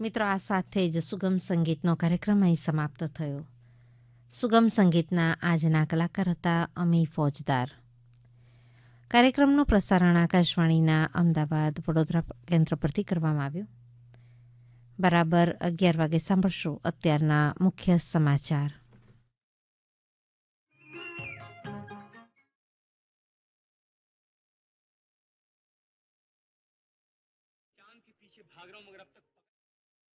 મિત્રો, આ સાથે જ સુગમ સંગીતનો કાર્યક્રમ અહીં સમાપ્ત થયો. સુગમ સંગીતના આજના કલાકાર હતા અમી ફોજદાર. કાર્યક્રમનું પ્રસારણ આકાશવાણીના અમદાવાદ વડોદરા કેન્દ્ર પરથી કરવામાં આવ્યું. બરાબર 11 વાગે સાંભળશો અત્યારના મુખ્ય સમાચાર. चांद के पीछे भाग रहा हूँ मगर अब तक